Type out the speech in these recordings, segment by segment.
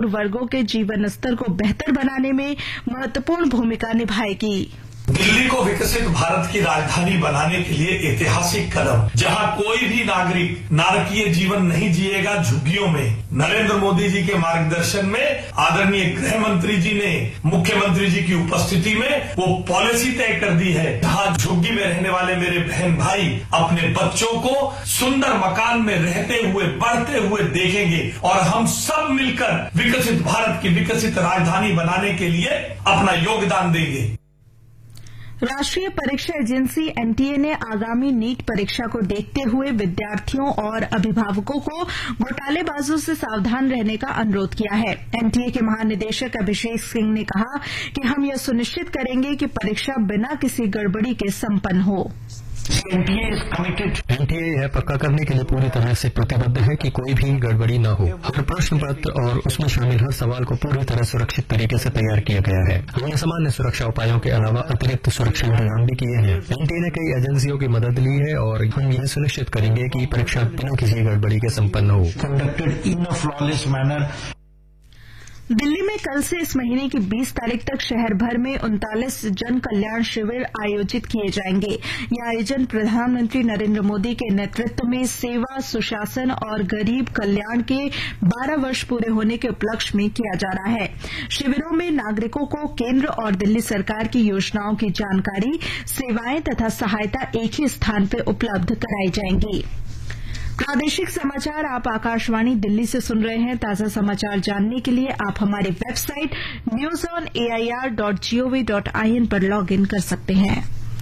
कमजोर वर्गों के जीवन स्तर को बेहतर बनाने में महत्वपूर्ण भूमिका निभाएगी। दिल्ली को विकसित भारत की राजधानी बनाने के लिए ऐतिहासिक कदम, जहां कोई भी नागरिक नारकीय जीवन नहीं जिएगा झुग्गियों में। नरेंद्र मोदी जी के मार्गदर्शन में आदरणीय गृह मंत्री जी ने मुख्यमंत्री जी की उपस्थिति में वो पॉलिसी तय कर दी है, जहां झुग्गी में रहने वाले मेरे बहन भाई अपने बच्चों को सुंदर मकान में रहते हुए बढ़ते हुए देखेंगे और हम सब मिलकर विकसित भारत की विकसित राजधानी बनाने के लिए अपना योगदान देंगे। राष्ट्रीय परीक्षा एजेंसी एनटीए ने आगामी नीट परीक्षा को देखते हुए विद्यार्थियों और अभिभावकों को घोटालेबाजों से सावधान रहने का अनुरोध किया है। एनटीए के महानिदेशक अभिषेक सिंह ने कहा कि हम यह सुनिश्चित करेंगे कि परीक्षा बिना किसी गड़बड़ी के संपन्न हो। एनटीए यह पक्का करने के लिए पूरी तरह से प्रतिबद्ध है कि कोई भी गड़बड़ी न हो। हर प्रश्न पत्र और उसमें शामिल हर सवाल को पूरी तरह सुरक्षित तरीके से तैयार किया गया है। हमने सामान्य सुरक्षा उपायों के अलावा अतिरिक्त सुरक्षा इंतजाम भी किए हैं। एनटीए ने कई एजेंसियों की मदद ली है और हम यह सुनिश्चित करेंगे कि परीक्षा बिना किसी गड़बड़ी के संपन्न हो। Conducted in a flawless manner. Delhi में कल से इस महीने की 20 तारीख तक शहर भर में 39 जन कल्याण शिविर आयोजित किए जाएंगे। यह आयोजन प्रधानमंत्री नरेंद्र मोदी के नेतृत्व में सेवा, सुशासन और गरीब कल्याण के 12 वर्ष पूरे होने के उपलक्ष्य में किया जा रहा है। शिविरों में नागरिकों को केंद्र और दिल्ली सरकार की योजनाओं की जानकारी, सेवाएं तथा सहायता एक ही स्थान पर उपलब्ध कराई जाएंगी। प्रादेशिक समाचार आप आकाशवाणी दिल्ली से सुन रहे हैं। ताजा समाचार जानने के लिए आप हमारी वेबसाइट newsonair.gov.in पर लॉगिन कर सकते हैं।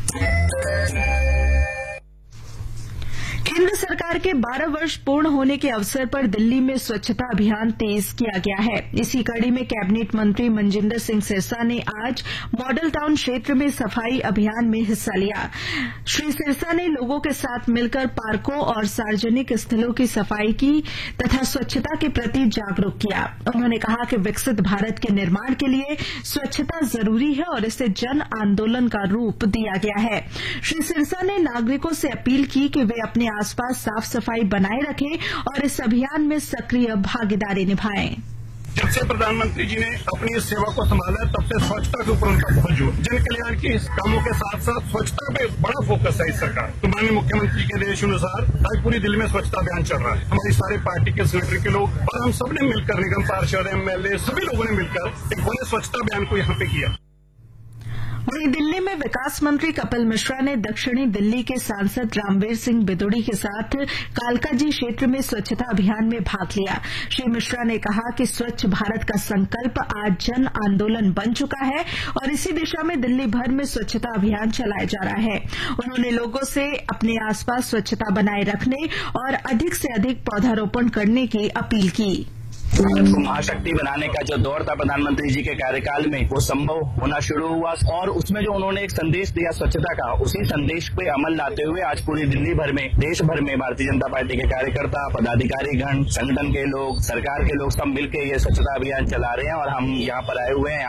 केंद्र सरकार के 12 वर्ष पूर्ण होने के अवसर पर दिल्ली में स्वच्छता अभियान तेज किया गया है। इसी कड़ी में कैबिनेट मंत्री मनजिंदर सिंह सिरसा ने आज मॉडल टाउन क्षेत्र में सफाई अभियान में हिस्सा लिया। श्री सिरसा ने लोगों के साथ मिलकर पार्कों और सार्वजनिक स्थलों की सफाई की तथा स्वच्छता के प्रति जागरूक किया। उन्होंने कहा कि विकसित भारत के निर्माण के लिए स्वच्छता जरूरी है और इसे जन आंदोलन का रूप दिया गया है। श्री सिरसा ने नागरिकों से अपील की कि वे अपने आसपास साफ सफाई बनाए रखें और इस अभियान में सक्रिय भागीदारी निभाएं। जब से प्रधानमंत्री जी ने अपनी इस सेवा को संभाला तब से स्वच्छता के ऊपर उनका बहुत जोर, जन कल्याण के इस कामों के साथ साथ स्वच्छता पे बड़ा फोकस है इस सरकार। तो माननीय मुख्यमंत्री के निर्देश अनुसार आज पूरी दिल्ली में स्वच्छता अभियान चल रहा है। हमारी सारे पार्टी के सेक्रेटरी के लोग और हम सब ने मिलकर, निगम पार्षद, एमएलए, सभी लोगों ने मिलकर एक बड़े स्वच्छता अभियान को यहाँ पे किया। वहीं दिल्ली में विकास मंत्री कपिल मिश्रा ने दक्षिणी दिल्ली के सांसद रामवीर सिंह बिदुड़ी के साथ कालकाजी क्षेत्र में स्वच्छता अभियान में भाग लिया। श्री मिश्रा ने कहा कि स्वच्छ भारत का संकल्प आज जन आंदोलन बन चुका है और इसी दिशा में दिल्ली भर में स्वच्छता अभियान चलाया जा रहा है। उन्होंने लोगों से अपने आसपास स्वच्छता बनाए रखने और अधिक से अधिक पौधारोपण करने की अपील की। भारत को महाशक्ति बनाने का जो दौर था प्रधानमंत्री जी के कार्यकाल में, वो संभव होना शुरू हुआ और उसमें जो उन्होंने एक संदेश दिया स्वच्छता का, उसी संदेश पे अमल लाते हुए आज पूरी दिल्ली भर में, देश भर में भारतीय जनता पार्टी के कार्यकर्ता, पदाधिकारी गण, संगठन के लोग, सरकार के लोग सब मिलकर ये स्वच्छता अभियान चला रहे हैं और हम यहाँ पर आए हुए हैं।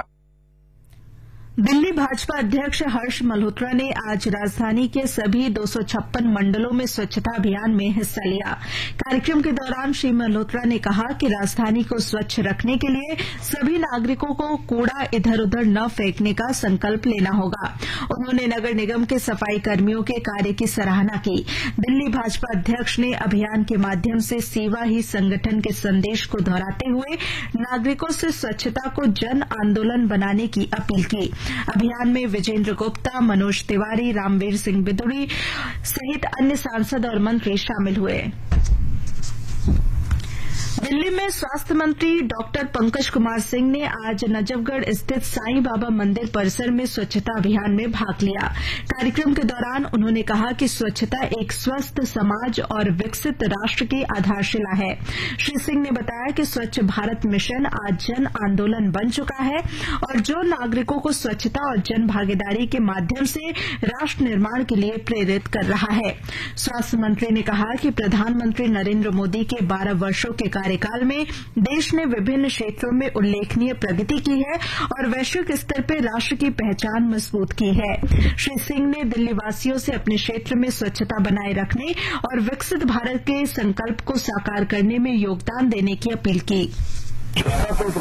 दिल्ली भाजपा अध्यक्ष हर्ष मल्होत्रा ने आज राजधानी के सभी 256 मंडलों में स्वच्छता अभियान में हिस्सा लिया। कार्यक्रम के दौरान श्री मल्होत्रा ने कहा कि राजधानी को स्वच्छ रखने के लिए सभी नागरिकों को कूड़ा इधर उधर न फेंकने का संकल्प लेना होगा। उन्होंने नगर निगम के सफाई कर्मियों के कार्य की सराहना की। दिल्ली भाजपा अध्यक्ष ने अभियान के माध्यम से सेवा ही संगठन के संदेश को दोहराते हुए नागरिकों से स्वच्छता को जन आंदोलन बनाने की अपील की। अभियान में विजेंद्र गुप्ता, मनोज तिवारी, रामवीर सिंह बिदुड़ी सहित अन्य सांसद और मंत्री शामिल हुए। दिल्ली में स्वास्थ्य मंत्री डॉक्टर पंकज कुमार सिंह ने आज नजफगढ़ स्थित साईं बाबा मंदिर परिसर में स्वच्छता अभियान में भाग लिया। कार्यक्रम के दौरान उन्होंने कहा कि स्वच्छता एक स्वस्थ समाज और विकसित राष्ट्र की आधारशिला है। श्री सिंह ने बताया कि स्वच्छ भारत मिशन आज जन आंदोलन बन चुका है और जो नागरिकों को स्वच्छता और जन भागीदारी के माध्यम से राष्ट्र निर्माण के लिए प्रेरित कर रहा है। स्वास्थ्य मंत्री ने कहा कि प्रधानमंत्री नरेंद्र मोदी के 12 वर्षों के कार्यकाल में देश ने विभिन्न क्षेत्रों में उल्लेखनीय प्रगति की है और वैश्विक स्तर पर राष्ट्र की पहचान मजबूत की है। श्री सिंह ने दिल्ली वासियों से अपने क्षेत्र में स्वच्छता बनाए रखने और विकसित भारत के संकल्प को साकार करने में योगदान देने की अपील की।